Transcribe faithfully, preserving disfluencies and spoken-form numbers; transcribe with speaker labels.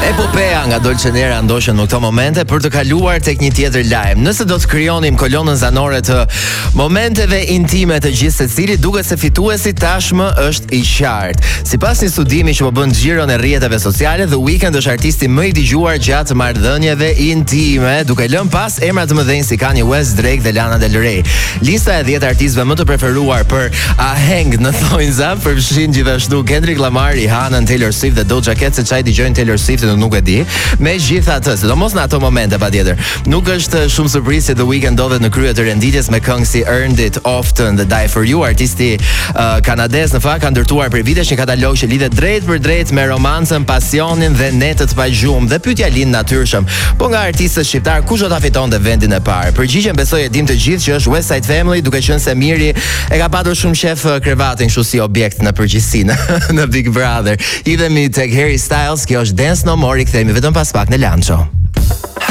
Speaker 1: Epopea nga Dolce Nera ndoshën në këto momente për të kaluar tek një tjetër lajm. Nëse do të krijonim kolonën zanore të momenteve intime të gjithë secilit, duket se fituesi tashmë është i qartë. Sipas një studimi që po bën xhiron e rrjeteve sociale, The Weeknd është artisti më i dëgjuar gjatë marrëdhënieve intime, duke lënë pas emra të mëdhenj si Kanye West, Drake dhe Lana Del Rey. Lista e dhjetë artistëve më të preferuar për aheng në thonjza përfshin gjithashtu Kendrick Lamar, Rihanna, Taylor Swift dhe Doja Cat, se çaj dëgjojnë Taylor Swift nuk e di. Megjithatë, sidomos në ato momente patjetër, nuk është shumë surprizë se The Weeknd ndodhet në krye të renditjes me këngë si Earned It, Often dhe Die For You. Artisti uh, kanadez në fakt ka ndërtuar për vitesh një katalog që lidhet drejt për drejt me romancën, pasionin dhe netët pa gjumë, dhe pyetja lind natyrshëm. Po nga artistët shqiptar kush do ta fitonte vendin e parë? Përgjigjen besoj e dim të gjithë që është West Side Family, duke qenë se Miri e ka patur shumë shef krevatin kështu si objekt në përgjithësi në Big Brother. Idhemi tek Harry Styles, kjo është Dance No More, i kthehemi vetëm pas pak në Lancho.